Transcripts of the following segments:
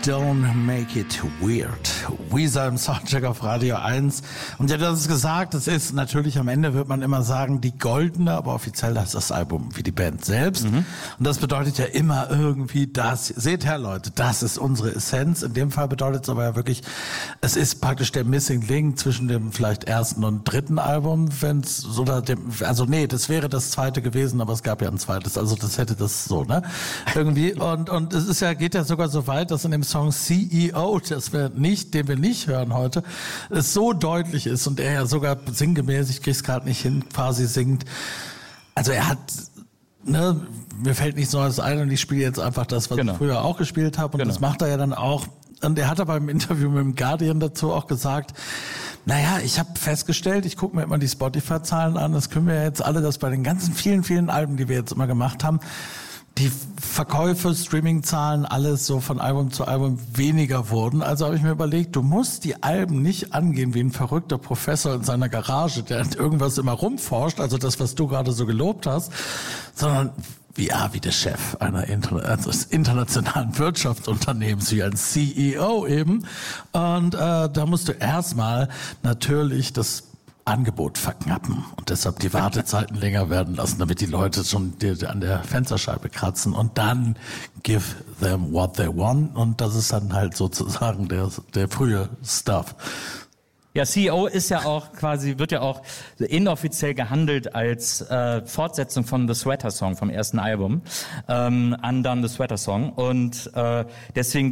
Don't Make It Weird. Weezer im Soundcheck auf Radio 1. Und ja, das ist gesagt, es ist natürlich, am Ende wird man immer sagen, die goldene, aber offiziell heißt das Album wie die Band selbst. Und das bedeutet ja immer irgendwie das. Seht her, Leute, das ist unsere Essenz. In dem Fall bedeutet es aber ja wirklich, es ist praktisch der Missing Link zwischen dem vielleicht ersten und dritten Album, wenn's oder dem, also nee, das wäre das zweite gewesen, aber es gab ja ein zweites, also das hätte das so, ne? Irgendwie. Und es ist ja, geht ja sogar so weit, dass in dem Song CEO, den wir nicht hören heute, es so deutlich ist und er ja sogar sinngemäß, ich krieg's gerade nicht hin, quasi singt. Also er hat, ne, mir fällt nichts Neues ein und ich spiele jetzt einfach das, was ich früher auch gespielt habe und das macht er ja dann auch. Und er hat aber im Interview mit dem Guardian dazu auch gesagt, naja, ich habe festgestellt, ich gucke mir immer die Spotify-Zahlen an, das können wir ja jetzt alle, dass bei den ganzen vielen Alben, die wir jetzt immer gemacht haben, die Verkäufe, Streaming-Zahlen, alles so von Album zu Album weniger wurden. Also habe ich mir überlegt, du musst die Alben nicht angehen wie ein verrückter Professor in seiner Garage, der irgendwas immer rumforscht, also das, was du gerade so gelobt hast, sondern wie der Chef einer internationalen Wirtschaftsunternehmens, wie ein CEO eben. Und da musst du erstmal natürlich das Angebot verknappen und deshalb die Wartezeiten länger werden lassen, damit die Leute schon an der Fensterscheibe kratzen und dann give them what they want und das ist dann halt sozusagen der frühe Stuff. Ja, CEO ist ja auch quasi, wird ja auch inoffiziell gehandelt als Fortsetzung von The Sweater Song vom ersten Album, Undone the Sweater Song. Und deswegen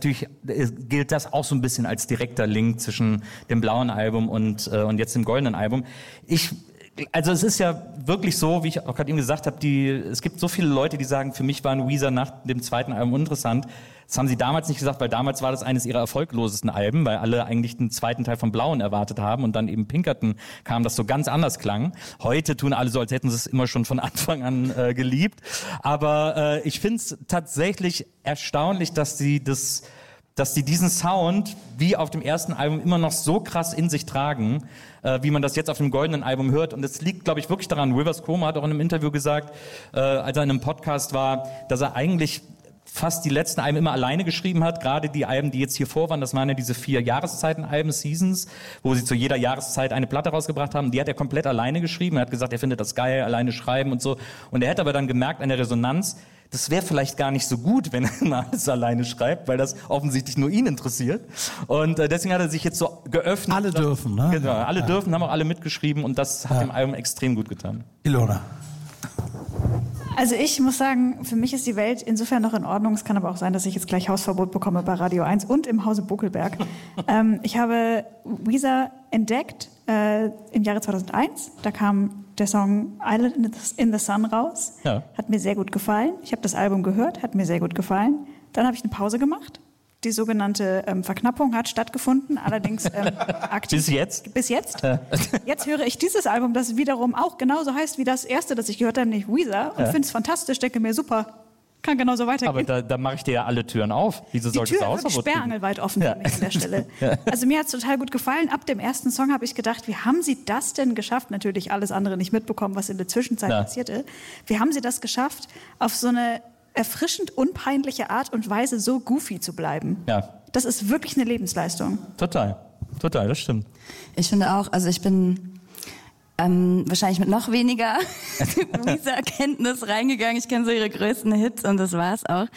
gilt das auch so ein bisschen als direkter Link zwischen dem blauen Album und jetzt dem goldenen Album. Also es ist ja wirklich so, wie ich auch gerade eben gesagt habe, es gibt so viele Leute, die sagen, für mich waren Weezer nach dem zweiten Album uninteressant. Das haben sie damals nicht gesagt, weil damals war das eines ihrer erfolglosesten Alben, weil alle eigentlich den zweiten Teil von Blauen erwartet haben und dann eben Pinkerton kam, das so ganz anders klang. Heute tun alle so, als hätten sie es immer schon von Anfang an geliebt. Aber ich finde es tatsächlich erstaunlich, dass sie diesen Sound wie auf dem ersten Album immer noch so krass in sich tragen, wie man das jetzt auf dem goldenen Album hört. Und das liegt, glaube ich, wirklich daran. Rivers Cuomo hat auch in einem Interview gesagt, als er in einem Podcast war, dass er eigentlich fast die letzten Alben immer alleine geschrieben hat. Gerade die Alben, die jetzt hier vor waren, das waren ja diese 4 Jahreszeiten-Alben, Seasons, wo sie zu jeder Jahreszeit eine Platte rausgebracht haben. Die hat er komplett alleine geschrieben. Er hat gesagt, er findet das geil, alleine schreiben und so. Und er hätte aber dann gemerkt an der Resonanz, das wäre vielleicht gar nicht so gut, wenn er mal alles alleine schreibt, weil das offensichtlich nur ihn interessiert. Und deswegen hat er sich jetzt so geöffnet. Alle dürfen, ne? Genau, alle dürfen, haben auch alle mitgeschrieben und das hat dem Album extrem gut getan. Ilona. Also ich muss sagen, für mich ist die Welt insofern noch in Ordnung. Es kann aber auch sein, dass ich jetzt gleich Hausverbot bekomme bei Radio 1 und im Hause Buckelberg. Ich habe Weezer entdeckt im Jahre 2001. Da kam der Song Island in the Sun raus. Ja. Hat mir sehr gut gefallen. Ich habe das Album gehört, hat mir sehr gut gefallen. Dann habe ich eine Pause gemacht. Die sogenannte Verknappung hat stattgefunden, allerdings aktiv. Bis jetzt? Bis jetzt. Jetzt höre ich dieses Album, das wiederum auch genauso heißt wie das erste, das ich gehört habe, nämlich Weezer, und finde es fantastisch, denke mir, super, kann genauso weitergehen. Aber da mache ich dir ja alle Türen auf. Wieso solltest du Hausverbot kriegen? Sperrangelweit offen für mich an der Stelle. Also mir hat es total gut gefallen. Ab dem ersten Song habe ich gedacht, wie haben sie das denn geschafft? Natürlich alles andere nicht mitbekommen, was in der Zwischenzeit passierte. Wie haben sie das geschafft, auf so eine erfrischend unpeinliche Art und Weise so goofy zu bleiben? Ja. Das ist wirklich eine Lebensleistung. Total, das stimmt. Ich finde auch, also ich bin wahrscheinlich mit noch weniger Weezer-Kenntnis reingegangen. Ich kenne so ihre größten Hits und das war's auch.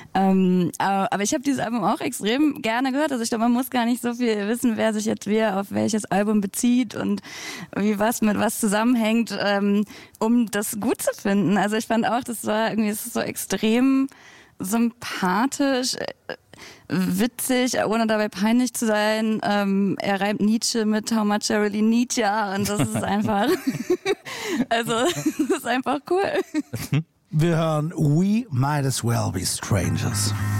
Aber ich habe dieses Album auch extrem gerne gehört. Also ich glaube, man muss gar nicht so viel wissen, wer sich jetzt auf welches Album bezieht und wie was mit was zusammenhängt, um das gut zu finden. Also ich fand auch, das ist so extrem sympathisch, witzig, ohne dabei peinlich zu sein. Er reimt Nietzsche mit How much I really need ya und das ist einfach, also das ist einfach cool. Wir hören We Might As Well Be Strangers.